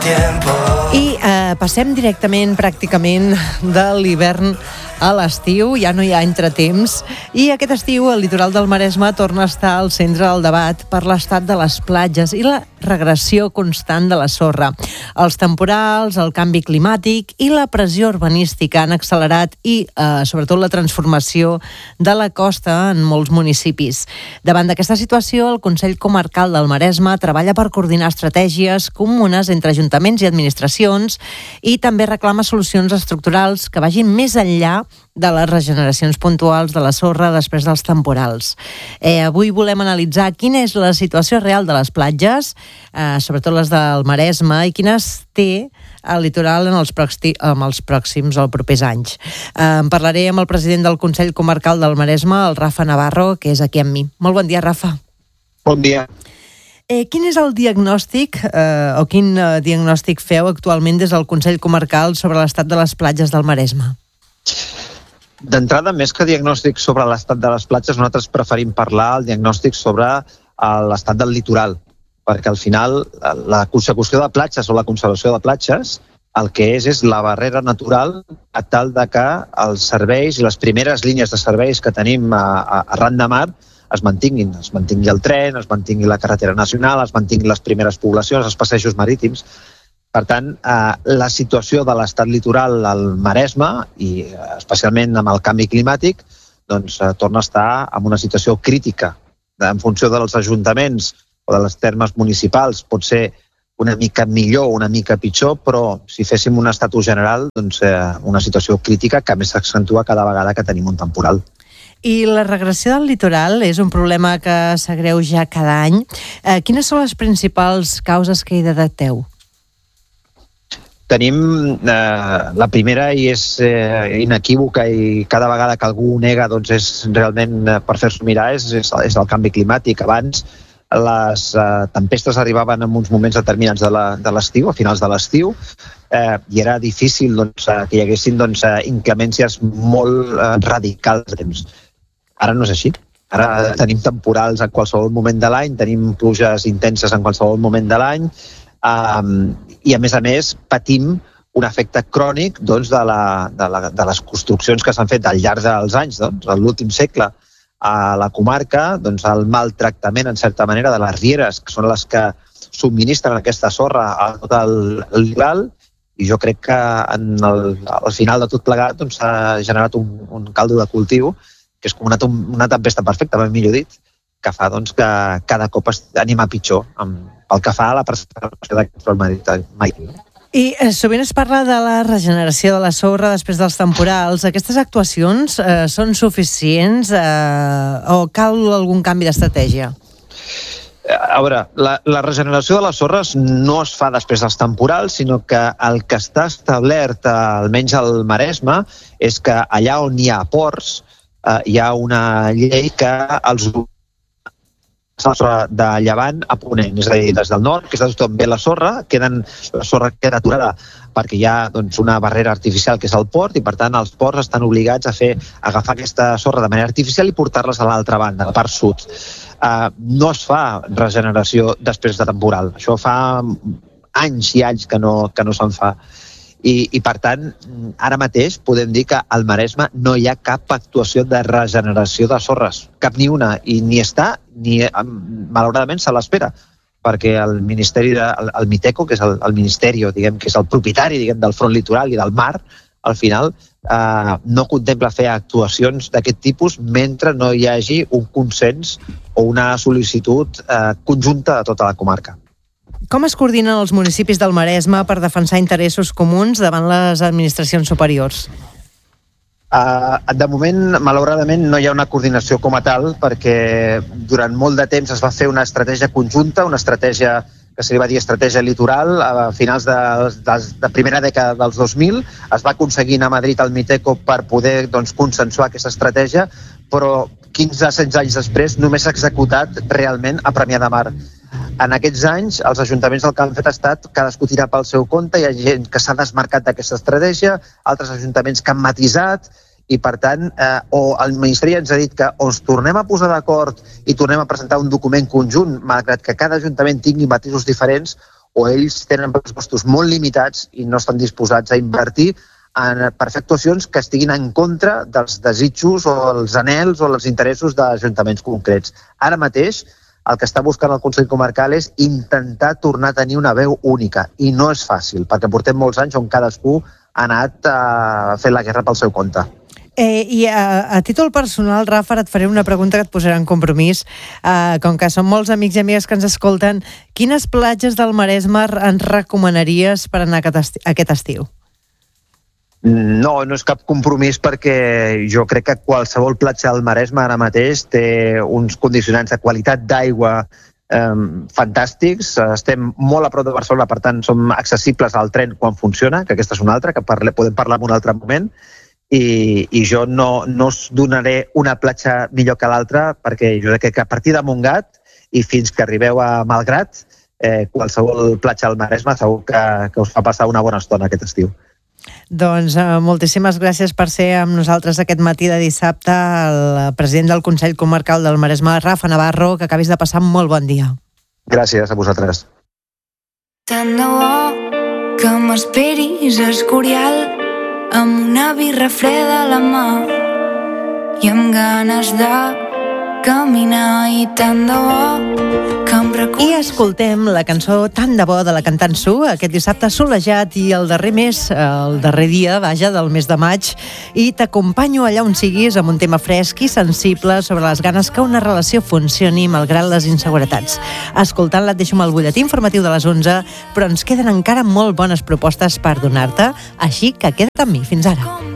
I passem directament, pràcticament, de l'hivern a l'estiu, ja no hi ha entretemps, i aquest estiu el litoral del Maresme torna a estar al centre del debat per l'estat de les platges i la regressió constant de la sorra. Els temporals, el canvi climàtic i la pressió urbanística han accelerat i, sobretot, la transformació de la costa en molts municipis. Davant d'aquesta situació, el Consell Comarcal del Maresme treballa per coordinar estratègies comunes entre ajuntaments i administracions i també reclama solucions estructurals que vagin més enllà de les regeneracions puntuals de la sorra després dels temporals. Avui volem analitzar quina és la situació real de les platges, sobretot les del Maresme, i quines té el litoral en els pròxims o els propers anys. En parlaré amb el president del Consell Comarcal del Maresme, el Rafa Navarro, que és aquí amb mi. Molt bon dia, Rafa. Bon dia. Quin és el diagnòstic, o quin diagnòstic feu actualment des del Consell Comarcal sobre l'estat de les platges del Maresme? D'entrada, més que diagnòstic sobre l'estat de les platges, nosaltres preferim parlar el diagnòstic sobre l'estat del litoral, perquè al final la consecució de platges o la conservació de platges el que és la barrera natural a tal de que els serveis i les primeres línies de serveis que tenim arran de mar es mantinguin. Es mantingui el tren, es mantingui la carretera nacional, es mantinguin les primeres poblacions, els passejos marítims. Per tant, la situació de l'estat litoral al Maresme, i especialment amb el canvi climàtic, doncs torna a estar en una situació crítica. En funció dels ajuntaments o de les termes municipals pot ser una mica millor o una mica pitjor, però si féssim un estatus general, doncs una situació crítica que més s'accentua cada vegada que tenim un temporal. I la regressió del litoral és un problema que s'agreuja cada any. Quines són les principals causes que hi detecteu? Tenim la primera i és inequívoca i cada vegada que algú ho nega doncs és realment per fer-s'ho mirar és el canvi climàtic. Abans les tempestes arribaven en uns moments determinats de l'estiu, a finals de l'estiu, i era difícil que hi haguessin inclemències molt radicals de temps. Ara no és així. Ara tenim temporals en qualsevol moment de l'any, tenim pluges intenses en qualsevol moment de l'any, i a més patim un efecte crònic de les construccions que s'han fet al llarg dels anys. En l'últim segle a la comarca, el maltractament en certa manera de les rieres, que són les que subministren aquesta sorra a tot el litoral, i jo crec que al final de tot plegat s'ha generat un caldo de cultiu que és com una tempesta perfecta, ben millor dit, que fa que cada cop anem a pitjor pel que fa a la preservació d'aquest front marítim. I sovint es parla de la regeneració de la sorra després dels temporals. Aquestes actuacions són suficients o cal algun canvi d'estratègia? A veure, la regeneració de les sorres no es fa després dels temporals, sinó que el que està establert, almenys al Maresme, és que allà on hi ha ports hi ha una llei que els de llevant a ponent, és a dir, des del nord, que és d'on ve la sorra queda aturada perquè hi ha una barrera artificial que és el port i per tant els ports estan obligats a agafar aquesta sorra de manera artificial i portar-les a l'altra banda, a la part sud. No es fa regeneració després de temporal, això fa anys i anys que no se'n fa. I per tant, ara mateix podem dir que al Maresme no hi ha cap actuació de regeneració de sorres, cap ni una, i ni està, ni malauradament se l'espera, perquè el Ministeri, el Miteco, que és el Ministeri, que és el propietari del front litoral i del mar, al final no contempla fer actuacions d'aquest tipus mentre no hi hagi un consens o una sol·licitud conjunta de tota la comarca. Com es coordinen els municipis del Maresme per defensar interessos comuns davant les administracions superiors? De moment, malauradament, no hi ha una coordinació com a tal, perquè durant molt de temps es va fer una estratègia conjunta, una estratègia que se li va dir estratègia litoral, a finals de primera dècada dels 2000, es va aconseguir anar a Madrid al Miteco per poder consensuar aquesta estratègia, però 15-16 anys després només s'ha executat realment a Premià de Mar. En aquests anys, els ajuntaments el que han fet ha estat cadascú tirar pel seu compte, hi ha gent que s'ha desmarcat d'aquesta estratègia, altres ajuntaments que han matisat, i per tant, el Ministeri ens ha dit que o ens tornem a posar d'acord i tornem a presentar un document conjunt, malgrat que cada ajuntament tingui matisos diferents, o ells tenen pressupostos molt limitats i no estan disposats a invertir per fer actuacions que estiguin en contra dels desitjos o els anhels o els interessos d'ajuntaments concrets. Ara mateix, el que està buscant el Consell Comarcal és intentar tornar a tenir una veu única, i no és fàcil, perquè portem molts anys on cadascú ha anat fent la guerra pel seu compte. I a títol personal, Rafa, et faré una pregunta que et posarà en compromís. Com que són molts amics i amigues que ens escolten, quines platges del Maresme ens recomanaries per anar aquest estiu? No és cap compromís, perquè jo crec que qualsevol platja del Maresme ara mateix té uns condicionants de qualitat d'aigua fantàstics. Estem molt a prop de Barcelona, per tant som accessibles al tren quan funciona, que aquesta és una altra, que podem parlar en un altre moment, i jo no us donaré una platja millor que l'altra, perquè jo crec que a partir de Montgat i fins que arribeu a Malgrat, qualsevol platja del Maresme segur que us fa passar una bona estona aquest estiu. Doncs moltíssimes gràcies per ser amb nosaltres aquest matí de dissabte, el president del Consell Comarcal del Maresme, Rafa Navarro, que acabis de passar un molt bon dia. Gràcies a vosaltres. Tant de bo que m'esperis a Escorial amb una birra freda a la mà i amb ganes de caminar, i tant de bo que em recullis. I escoltem la cançó Tant de bo de la cantant Su, aquest dissabte solejat i el darrer dia, del mes de maig, i t'acompanyo allà on siguis amb un tema fresc i sensible sobre les ganes que una relació funcioni malgrat les inseguretats. Escoltant-la et deixo amb el butlletí informatiu de les 11, però ens queden encara molt bones propostes per donar-te, així que queda't amb mi. Fins ara.